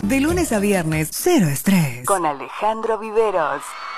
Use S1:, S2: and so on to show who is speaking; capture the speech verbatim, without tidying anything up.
S1: De lunes a viernes, cero estrés. Con Alejandro Viveros.